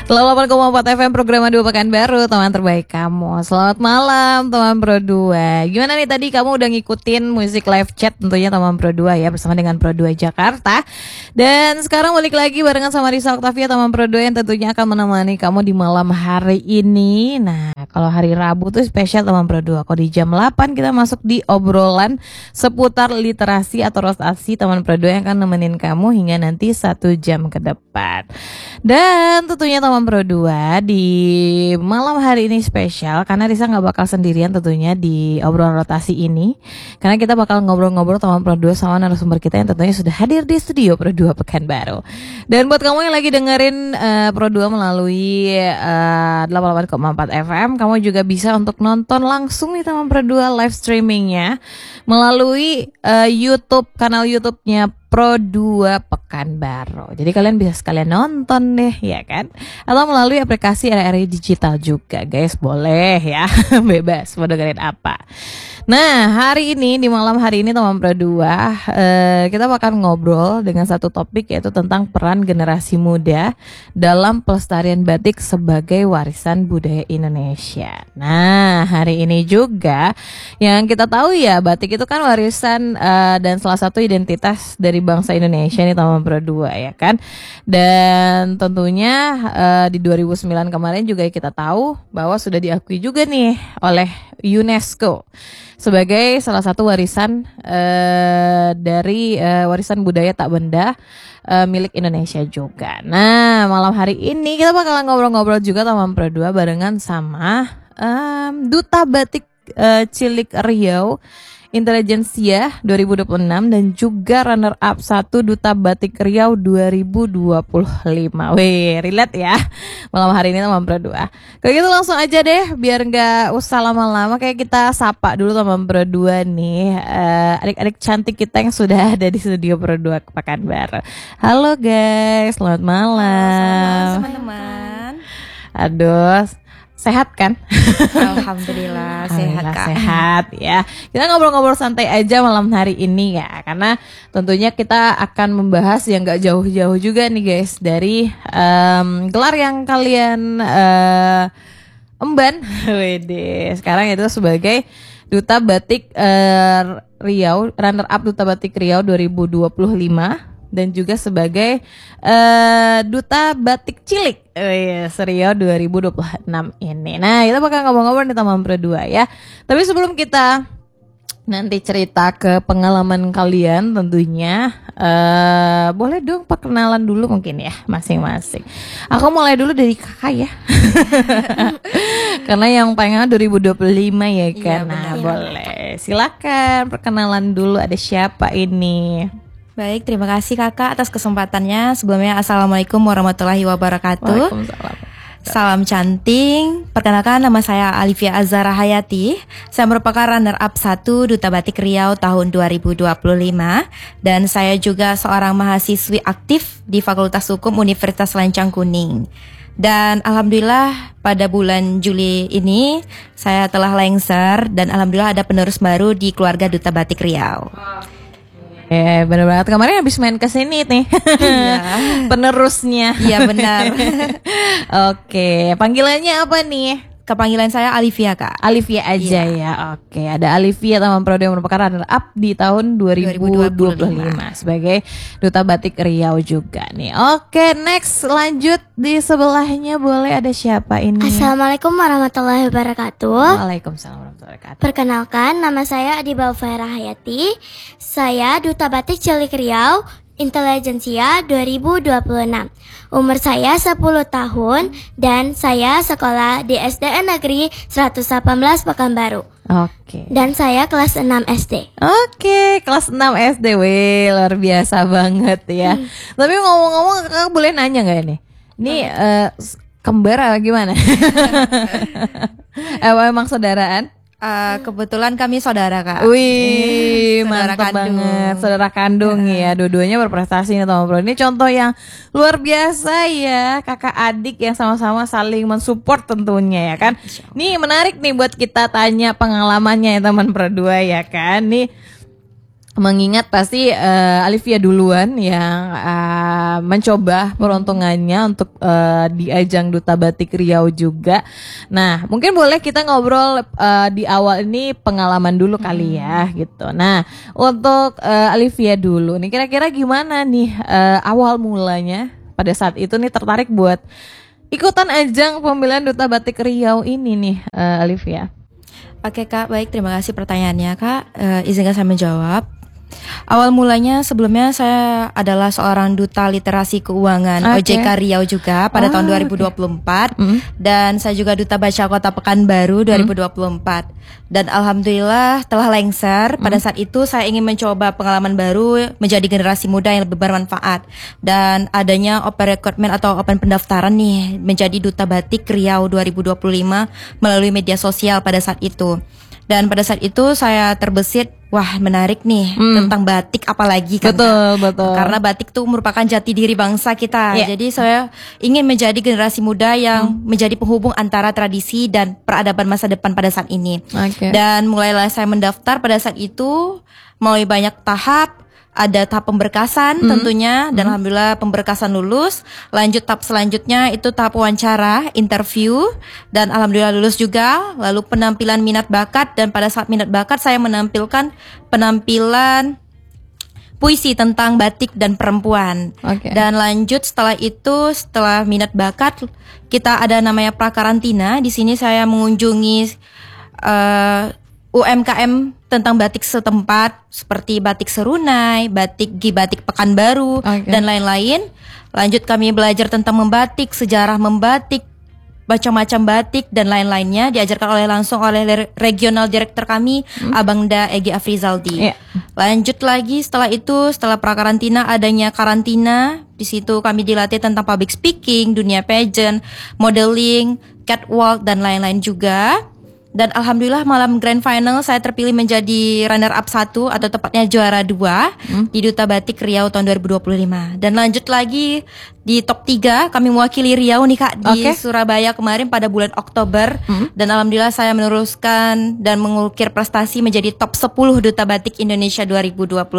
88,4 FM program Dua Pekanbaru, teman terbaik kamu. Selamat malam teman Pro 2. Gimana nih tadi kamu udah ngikutin musik live chat tentunya teman Pro 2 ya, bersama dengan Pro 2 Jakarta. Dan sekarang balik lagi barengan sama Risa Octavia teman Pro 2 yang tentunya akan menemani kamu di malam hari ini. Nah, kalau hari Rabu tuh spesial teman Pro 2. Kalau di jam 8 kita masuk di obrolan seputar literasi atau rosasi teman Pro 2 yang akan nemenin kamu hingga nanti 1 jam ke depan. Dan tentunya teman Pro 2 di malam hari ini spesial karena Risa gak bakal sendirian tentunya di obrolan rotasi ini, karena kita bakal ngobrol-ngobrol teman Pro 2 sama narasumber kita yang tentunya sudah hadir di studio Pro 2 Pekanbaru. Dan buat kamu yang lagi dengerin Pro 2 melalui 88,4 FM, kamu juga bisa untuk nonton langsung nih teman Pro 2 live streamingnya melalui YouTube, kanal YouTube-nya Pro 2 Pekanbaru. Jadi kalian bisa sekalian nonton deh, ya kan? Atau melalui aplikasi RRI Digital juga, guys. Boleh ya, bebas mau dengerin apa. Nah, hari ini, di malam hari ini teman Pro 2, kita bakal ngobrol dengan satu topik, yaitu tentang peran generasi muda dalam pelestarian batik sebagai warisan budaya Indonesia. Nah, hari ini juga yang kita tahu ya, batik itu kan warisan dan salah satu identitas dari bangsa Indonesia nih teman Pro 2, ya kan. Dan tentunya di 2009 kemarin juga kita tahu bahwa sudah diakui juga nih oleh UNESCO sebagai salah satu warisan dari warisan budaya tak benda milik Indonesia juga. Nah, malam hari ini kita bakalan ngobrol-ngobrol juga teman Pro 2 barengan sama Duta Batik Cilik Riau Intelijensia 2026 dan juga runner up 1 Duta Batik Riau 2025. Wih, relate ya malam hari ini teman Pro 2. Kayak gitu langsung aja deh, biar gak usah lama-lama, kayak kita sapa dulu teman Pro 2 nih, adik-adik cantik kita yang sudah ada di studio Pro 2 Pekanbaru. Halo guys, selamat malam. Selamat teman-teman. Aduh, sehat kan? Alhamdulillah sehat Kak. Sehat ya. Kita ngobrol-ngobrol santai aja malam hari ini ya, karena tentunya kita akan membahas yang gak jauh-jauh juga nih guys, dari gelar yang kalian emban. Wede. Sekarang itu sebagai Duta Batik Riau, runner up Duta Batik Riau 2025. Dan juga sebagai Duta Batik Cilik Riau 2026 ini. Nah, kita bakal ngobrol-ngobrol nih teman Pro 2 ya. Tapi sebelum kita nanti cerita ke pengalaman kalian tentunya, boleh dong perkenalan dulu mungkin ya masing-masing. Aku mulai dulu dari kakak ya. Karena yang pengen 2025 ya kan. Nah, boleh. Silakan perkenalan dulu, ada siapa ini? Baik, terima kasih kakak atas kesempatannya. Sebelumnya Assalamualaikum warahmatullahi wabarakatuh. Waalaikumsalam. Salam canting. Perkenalkan, nama saya Alifia Azhara Hayati. Saya merupakan runner up 1 Duta Batik Riau tahun 2025. Dan saya juga seorang mahasiswi aktif di Fakultas Hukum Universitas Lancang Kuning. Dan alhamdulillah pada bulan Juli ini saya telah lengser dan alhamdulillah ada penerus baru di keluarga Duta Batik Riau. Bener banget, kemarin habis main kesini nih. Iya. Penerusnya. Iya benar. Oke, panggilannya apa nih? Kepanggilan saya Alifia Kak. Alifia aja ya. Oke, ada Alifia teman Pro 2 yang merupakan runner up di tahun 2025 sebagai Duta Batik Riau juga nih. Oke, next lanjut di sebelahnya, boleh ada siapa ini? Assalamualaikum warahmatullahi wabarakatuh. Waalaikumsalam warahmatullahi wabarakatuh. Perkenalkan, nama saya Adiba Ufaira Hayati. Saya Duta Batik Cilik Riau Intelijensia 2026. Umur saya 10 tahun dan saya sekolah di SDN Negeri 118 Pekanbaru. Oke. Dan saya kelas 6 SD. Oke, kelas 6 SD. Wih, luar biasa banget ya. Tapi ngomong-ngomong, kakak boleh nanya gak ini? Ini kembar atau gimana? Emang saudaraan? Kebetulan kami saudara Kak. Wih, mantap banget. Saudara kandung ya. Dua-duanya berprestasi nih teman Pro. Ini contoh yang luar biasa ya. Kakak adik yang sama-sama saling mensupport tentunya ya kan. Nih menarik nih buat kita tanya pengalamannya ya teman Pro 2 ya kan. Nih Mengingat pasti Alivia duluan yang mencoba peruntungannya untuk di ajang Duta Batik Riau juga. Nah, mungkin boleh kita ngobrol di awal ini pengalaman dulu kali ya gitu. Nah, untuk Alivia dulu nih, kira-kira gimana nih awal mulanya pada saat itu nih tertarik buat ikutan ajang pemilihan Duta Batik Riau ini nih, Alivia? Oke Kak, baik, terima kasih pertanyaannya Kak. Izinkan saya menjawab. Awal mulanya sebelumnya saya adalah seorang duta literasi keuangan OJK Riau juga pada tahun 2024 dan saya juga duta baca Kota Pekanbaru 2024 dan alhamdulillah telah lengser. Pada saat itu saya ingin mencoba pengalaman baru menjadi generasi muda yang lebih bermanfaat dan adanya open recruitment atau open pendaftaran nih menjadi Duta Batik Riau 2025 melalui media sosial pada saat itu. Dan pada saat itu saya terbesit, wah menarik nih tentang batik apalagi kan. Betul. Karena batik itu merupakan jati diri bangsa kita. Jadi saya ingin menjadi generasi muda yang menjadi penghubung antara tradisi dan peradaban masa depan pada saat ini. Dan mulailah saya mendaftar pada saat itu melalui banyak tahap. Ada tahap pemberkasan tentunya dan alhamdulillah pemberkasan lulus. Lanjut tahap selanjutnya itu tahap wawancara, interview dan alhamdulillah lulus juga. Lalu penampilan minat bakat dan pada saat minat bakat saya menampilkan penampilan puisi tentang batik dan perempuan. Dan lanjut setelah itu, setelah minat bakat kita ada namanya prakarantina. Di sini saya mengunjungi UMKM tentang batik setempat seperti batik Serunai, batik Batik Pekanbaru dan lain-lain. Lanjut kami belajar tentang membatik, sejarah membatik, macam-macam batik dan lain-lainnya diajarkan langsung oleh regional director kami Abangda Egi Afrizaldi. Lanjut lagi setelah itu, setelah prakarantina adanya karantina. Di situ kami dilatih tentang public speaking, dunia pageant, modeling, catwalk dan lain-lain juga. Dan alhamdulillah malam grand final saya terpilih menjadi runner up 1 atau tepatnya juara 2 di Duta Batik Riau tahun 2025. Dan lanjut lagi di top 3 kami mewakili Riau nih Kak di Surabaya kemarin pada bulan Oktober. Dan alhamdulillah saya meneruskan dan mengukir prestasi menjadi top 10 Duta Batik Indonesia 2025.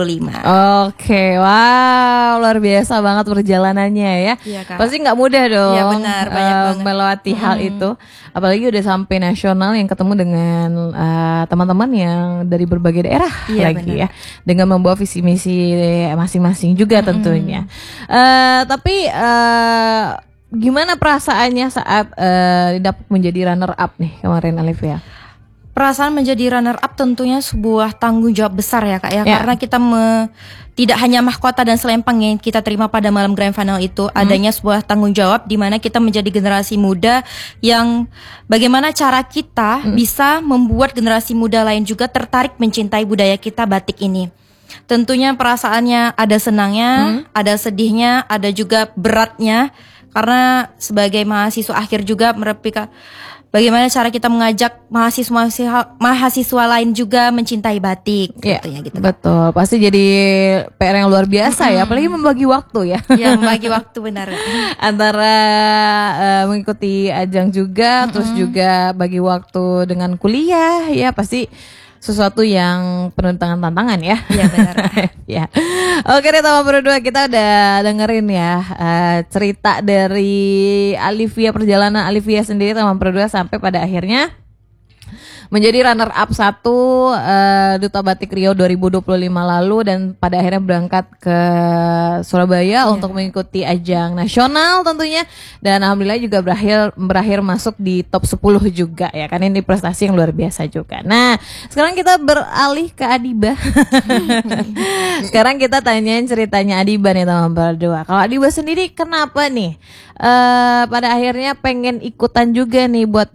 Wow, luar biasa banget perjalanannya ya. Pasti nggak mudah dong. Iya benar, banyak banget melewati hal itu. Apalagi udah sampai nasional yang ketemu dengan teman-teman yang dari berbagai daerah lagi ya, dengan membawa visi misi masing-masing juga tentunya. Tapi gimana perasaannya saat dapat menjadi runner up nih kemarin, Alivia? Perasaan menjadi runner up tentunya sebuah tanggung jawab besar ya Kak ya. Karena kita tidak hanya mahkota dan selempang yang kita terima pada malam grand final itu, adanya sebuah tanggung jawab di mana kita menjadi generasi muda yang bagaimana cara kita bisa membuat generasi muda lain juga tertarik mencintai budaya kita batik ini. Tentunya perasaannya ada senangnya, ada sedihnya, ada juga beratnya. Karena sebagai mahasiswa akhir juga bagaimana cara kita mengajak mahasiswa lain juga mencintai batik, gitu. Betul, pasti jadi PR yang luar biasa ya, apalagi membagi waktu ya. Ya, membagi waktu benar. Antara mengikuti ajang juga, terus juga bagi waktu dengan kuliah, ya pasti sesuatu yang penuh dengan tantangan ya. Iya benar. Ya. Oke deh teman berdua, kita udah dengerin ya cerita dari Alivia, perjalanan Alivia sendiri teman berdua sampai pada akhirnya menjadi runner up 1 Duta Batik Riau 2025 lalu dan pada akhirnya berangkat ke Surabaya untuk mengikuti ajang nasional tentunya, dan alhamdulillah juga berakhir masuk di top 10 juga ya kan, ini prestasi yang luar biasa juga. Nah sekarang kita beralih ke Adiba. Sekarang kita tanyain ceritanya Adiba nih teman berdua. Kalau Adiba sendiri kenapa nih pada akhirnya pengen ikutan juga nih buat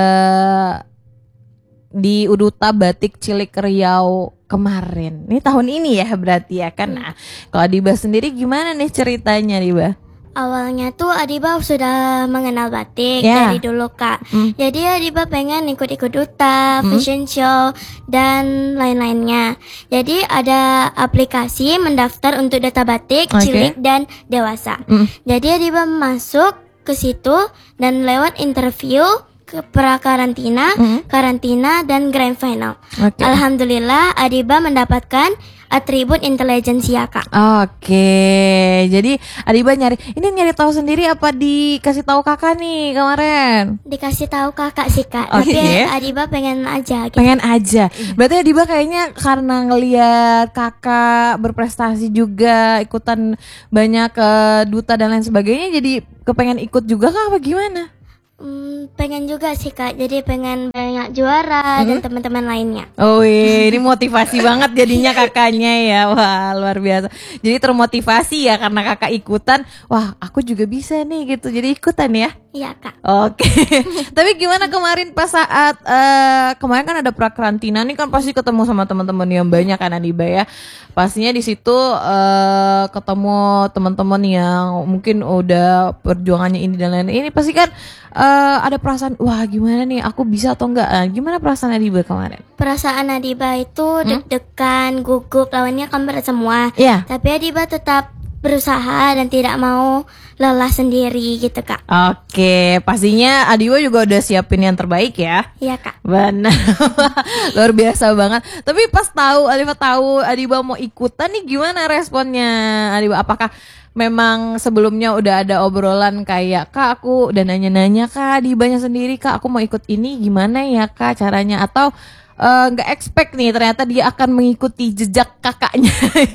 di Duta Batik Cilik Riau kemarin. Ini tahun ini ya berarti ya kan. Nah, kalau Adiba sendiri gimana nih ceritanya Adiba? Awalnya tuh Adiba sudah mengenal batik dari dulu Kak. Jadi Adiba pengen ikut-ikut duta, fashion show, dan lain-lainnya. Jadi ada aplikasi mendaftar untuk duta batik, cilik dan dewasa. Jadi Adiba masuk ke situ dan lewat interview ke prakarantina, karantina dan grand final. Alhamdulillah Adiba mendapatkan atribut intelijensia, Kak. Oke, jadi Adiba nyari tahu sendiri apa dikasih tahu kakak nih kemarin? Dikasih tahu kakak sih, Kak. Oh, Tapi iya? Adiba pengen aja gitu. Pengen aja. Berarti Adiba kayaknya karena ngelihat kakak berprestasi juga, ikutan banyak duta dan lain sebagainya, jadi kepengen ikut juga kah apa gimana? Pengen juga sih, Kak. Jadi pengen banyak juara dan teman-teman lainnya. Oh ini motivasi banget jadinya kakaknya ya. Wah luar biasa. Jadi termotivasi ya karena kakak ikutan. Wah aku juga bisa nih gitu. Jadi ikutan ya. Iya, Kak. Oke. Tapi gimana kemarin pas saat kemarin kan ada prakarantina nih kan pasti ketemu sama teman-teman yang banyak kan Adiba ya. Pastinya di situ ketemu teman-teman yang mungkin udah perjuangannya ini dan lain-lain. Ini pasti kan ada perasaan wah gimana nih aku bisa atau enggak. Gimana perasaan Adiba kemarin? Perasaan Adiba itu deg-degan, gugup, lawannya kan berat semua. Iya. Tapi Adiba tetap berusaha dan tidak mau lelah sendiri gitu, Kak. Oke, pastinya Adiba juga udah siapin yang terbaik ya. Iya, Kak. Benar. Luar biasa banget. Tapi pas tahu Adiba mau ikutan nih gimana responnya Adiba? Apakah memang sebelumnya udah ada obrolan kayak Kak aku udah nanya-nanya Kak Adibanya sendiri Kak aku mau ikut ini gimana ya Kak caranya atau nggak expect nih ternyata dia akan mengikuti jejak kakaknya.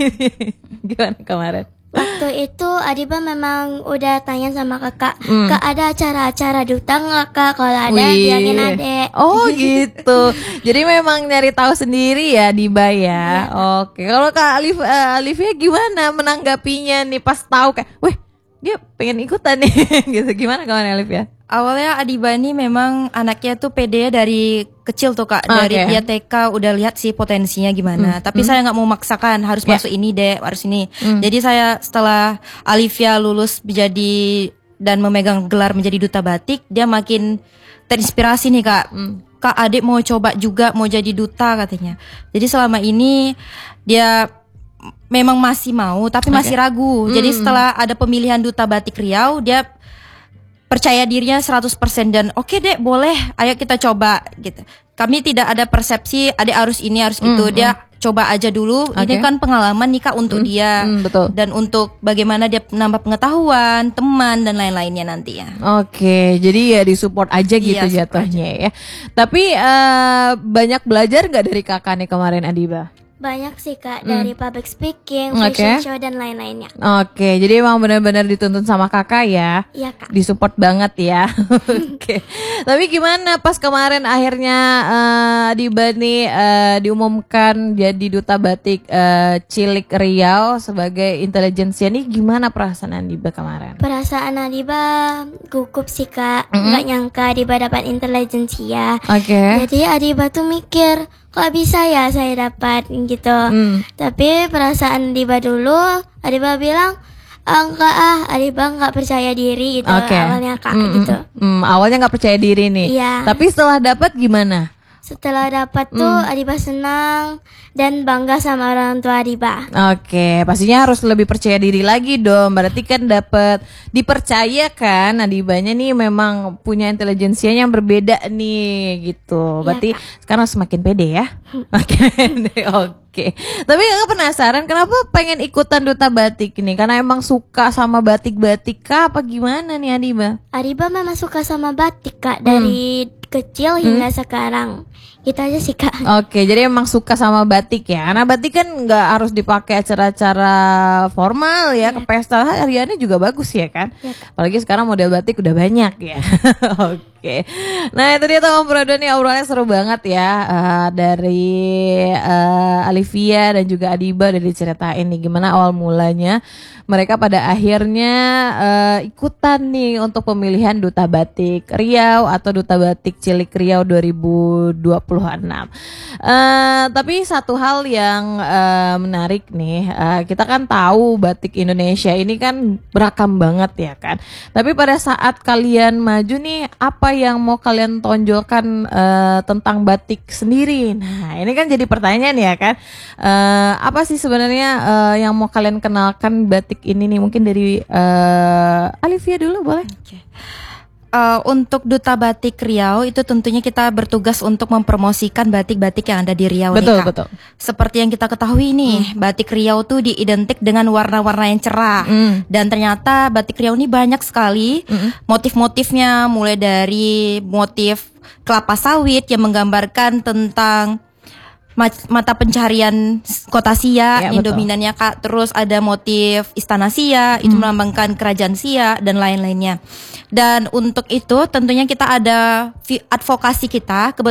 Gimana kemarin? Waktu itu Adiba memang udah tanya sama kakak, Kak ada acara-acara duta nggak, Kak? Kalau ada bilangin adek. Oh gitu. Jadi memang nyari tahu sendiri ya Adiba ya. Oke. Kalau Kak Alifia gimana menanggapinya nih pas tahu kayak, weh dia pengen ikutan nih gitu. Gimana kemarin Alifia? Awalnya Adiba ini memang anaknya tuh pede dari kecil tuh Kak. Dari dia TK udah lihat sih potensinya gimana. Tapi saya nggak mau maksakan harus masuk ini deh, harus ini. Jadi saya setelah Alifia lulus menjadi dan memegang gelar menjadi duta batik, dia makin terinspirasi nih Kak. Kak adik mau coba juga mau jadi duta katanya. Jadi selama ini dia memang masih mau tapi masih ragu. Jadi setelah ada pemilihan duta batik Riau dia percaya dirinya 100% dan oke deh boleh ayo kita coba gitu. Kami tidak ada persepsi adik harus ini harus itu. Dia coba aja dulu. Ini kan pengalaman nih Kak untuk dia. Betul. Dan untuk bagaimana dia menambah pengetahuan, teman dan lain-lainnya nanti ya. Oke, jadi ya disupport aja gitu Iya, jatuhnya ya. Tapi banyak belajar nggak dari kakak nih kemarin Adiba? Banyak sih Kak, dari public speaking, Oke. fashion show dan lain-lainnya. Oke, jadi emang benar-benar dituntun sama kakak ya. Iya Kak. Disupport banget ya. Oke. Tapi gimana pas kemarin akhirnya Adiba nih diumumkan jadi duta batik Cilik Riau sebagai intelijensia nih gimana perasaan Adiba kemarin? Perasaan Adiba gugup sih Kak, nggak nyangka Adiba dapat intelijensia. Oke. Jadi Adiba tuh mikir, kok bisa ya saya dapat gitu. Tapi perasaan Adiba dulu, Adiba bilang enggak Adiba nggak percaya diri gitu awalnya Kak gitu. Awalnya nggak percaya diri nih. Iya. Tapi setelah dapat gimana? Setelah dapat tuh Adiba senang dan bangga sama orang tua Adiba. Oke, pastinya harus lebih percaya diri lagi dong. Berarti kan dapat dipercaya kan Adibanya nih memang punya intelijensianya yang berbeda nih gitu. Berarti sekarang semakin pede ya. Makin pede. Oke. Tapi kakak penasaran kenapa pengen ikutan duta batik ini? Karena emang suka sama batik-batik kah apa gimana nih Adiba? Adiba memang suka sama batik Kak dari kecil hingga sekarang. Gitu aja sih Kak. Oke, jadi emang suka sama batik ya. Karena batik kan nggak harus dipakai acara-acara formal ya, ke pesta hariannya juga bagus ya kan. Apalagi sekarang model batik udah banyak ya. Oke. Nah, itu dia teman Prodo nih obrolannya seru banget ya. Dari Alifia dan juga Adiba udah diceritain nih gimana awal mulanya mereka pada akhirnya ikutan nih untuk pemilihan duta batik Riau atau duta batik Cilik Riau 2026. Tapi satu hal yang menarik nih, kita kan tahu batik Indonesia ini kan beragam banget ya kan. Tapi pada saat kalian maju nih, apa yang mau kalian tonjolkan tentang batik sendiri? Nah, ini kan jadi pertanyaan ya kan. Apa sih sebenarnya yang mau kalian kenalkan batik ini nih? Mungkin dari Alifia dulu boleh? Untuk Duta Batik Riau itu tentunya kita bertugas untuk mempromosikan batik-batik yang ada di Riau nih, Kak. Betul. Seperti yang kita ketahui nih, batik Riau tuh diidentik dengan warna-warna yang cerah. Dan ternyata batik Riau ini banyak sekali motif-motifnya, mulai dari motif kelapa sawit yang menggambarkan tentang mata pencarian kota Siak, Ya, ini betul. dominannya, Kak. Terus ada motif istana Siak, itu melambangkan kerajaan Siak dan lain-lainnya. Dan untuk itu tentunya kita ada advokasi kita.